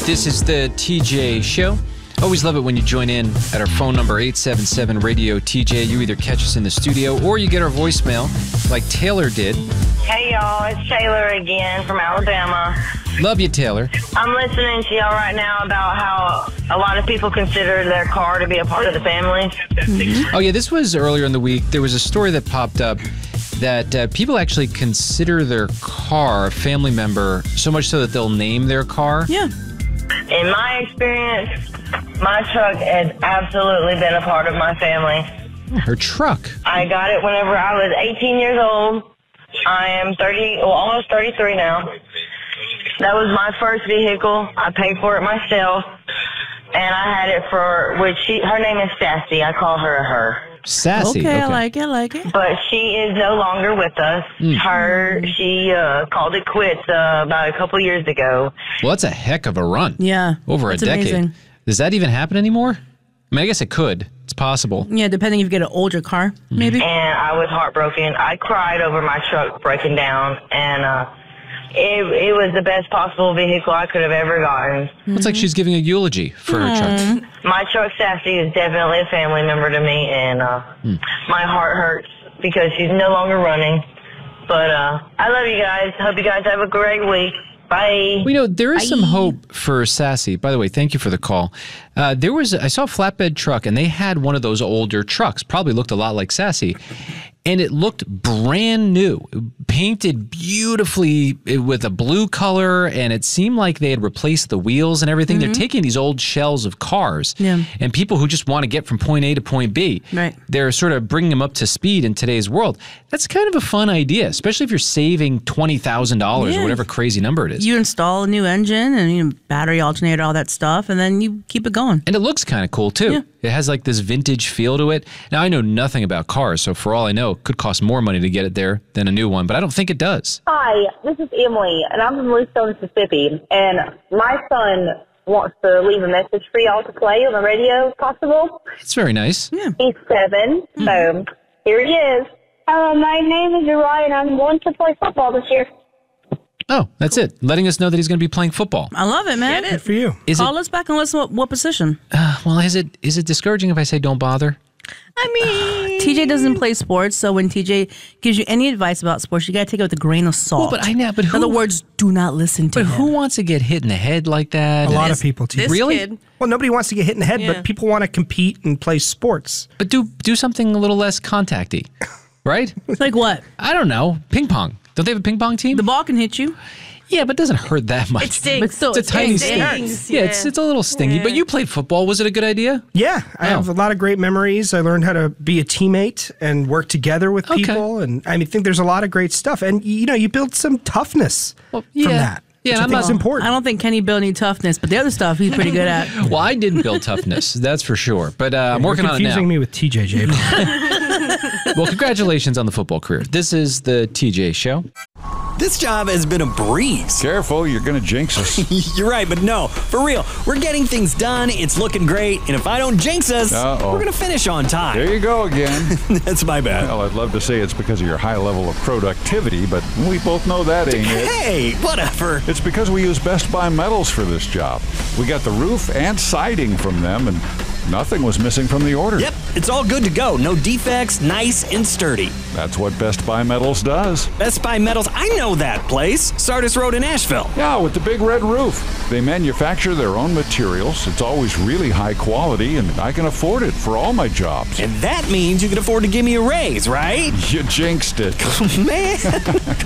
This is the TJ Show. Always love it when you join in at our phone number, 877-RADIO-TJ. You either catch us in the studio or you get our voicemail like Taylor did. Hey, y'all. It's Taylor again from Alabama. Love you, Taylor. I'm listening to y'all right now about how a lot of people consider their car to be a part of the family. Oh, yeah, this was earlier in the week. There was a story that popped up that people actually consider their car a family member, so much so that they'll name their car. Yeah. In my experience, my truck has absolutely been a part of my family. Her truck. I got it whenever I was 18 years old. I am almost 33 now. That was my first vehicle. I paid for it myself, and I had it for her name is Sassy. I call her a her. Sassy. Okay, I like it. But she is no longer with us. She called it quits about a couple years ago. Well, that's a heck of a run. Yeah. Over a decade. Amazing. Does that even happen anymore? I mean, I guess it could. It's possible. Yeah, depending if you get an older car, maybe. And I was heartbroken. I cried over my truck breaking down, and it was the best possible vehicle I could have ever gotten. It's like she's giving a eulogy for her truck. My truck, Sassy, is definitely a family member to me, and my heart hurts because she's no longer running. But I love you guys. Hope you guys have a great week. Bye. Well, there is some hope for Sassy. By the way, thank you for the call. I saw a flatbed truck, and they had one of those older trucks. Probably looked a lot like Sassy. And it looked brand new, painted beautifully with a blue color, and it seemed like they had replaced the wheels and everything. They're taking these old shells of cars, and people who just want to get from point A to point B, they're sort of bringing them up to speed in today's world. That's kind of a fun idea, especially if you're saving $20,000 or whatever crazy number it is. You install a new engine and battery alternator, all that stuff, and then you keep it going. And it looks kind of cool, too. Yeah. It has like this vintage feel to it. Now, I know nothing about cars, so for all I know, it could cost more money to get it there than a new one, but I don't think it does. Hi, this is Emily, and I'm from Bluestone, Mississippi, and my son wants to leave a message for y'all to play on the radio, if possible. It's very nice. Yeah. He's 7, so here he is. Hello, my name is Uriah, and I'm going to play football this year. Oh, that's it. Letting us know that he's going to be playing football. I love it, man. Good for you. Call us back and let us know what position. Well, is it discouraging if I say don't bother? I mean, TJ doesn't play sports, so when TJ gives you any advice about sports, you got to take it with a grain of salt. Well, but I know, but who? In other words, do not listen to him. But who wants to get hit in the head like that? A lot of people, TJ. Really? Kid. Well, nobody wants to get hit in the head, but people want to compete and play sports. But do something a little less contacty, right? Like what? I don't know. Ping pong. Don't they have a ping pong team? The ball can hit you. Yeah, but it doesn't hurt that much. It stings. It's a tiny sting. Yeah, it's a little stingy. But you played football. Was it a good idea? Yeah, I have a lot of great memories. I learned how to be a teammate and work together with people. And I think there's a lot of great stuff. And, you build some toughness from that. Yeah, I think it's important. I don't think Kenny built any toughness, but the other stuff he's pretty good at. Well, I didn't build toughness, that's for sure. But I'm working on it now. Confusing me with TJ, Jabe. Well, congratulations on the football career. This is the TJ Show. This job has been a breeze. Careful, you're going to jinx us. You're right, but no, for real. We're getting things done. It's looking great. And if I don't jinx us, we're going to finish on time. There you go again. That's my bad. Well, I'd love to say it's because of your high level of productivity, but we both know that ain't it. Hey, whatever. It's because we use Best Buy metals for this job. We got the roof and siding from them, and nothing was missing from the order. Yep, it's all good to go. No defects, nice and sturdy. That's what Best Buy Metals does. Best Buy Metals, I know that place. Sardis Road in Asheville. Yeah, with the big red roof. They manufacture their own materials. It's always really high quality, and I can afford it for all my jobs. And that means you can afford to give me a raise, right? You jinxed it. Man.